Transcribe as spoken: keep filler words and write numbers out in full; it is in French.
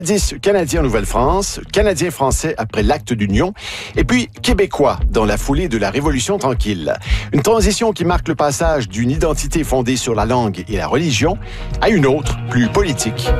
dix Canadiens en Nouvelle-France, Canadiens français après l'acte d'union, et puis Québécois dans la foulée de la Révolution tranquille. Une transition qui marque le passage d'une identité fondée sur la langue et la religion à une autre, plus politique,